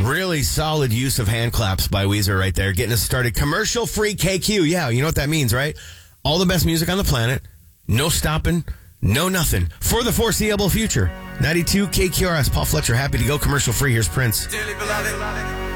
Really solid use of hand claps by Weezer right there, getting us started. Commercial-free KQ. Yeah, you know what that means, right? All the best music on the planet. No stopping. No nothing. For the foreseeable future. 92 KQRS. Paul Fletcher, happy to go commercial-free. Here's Prince. Dearly beloved.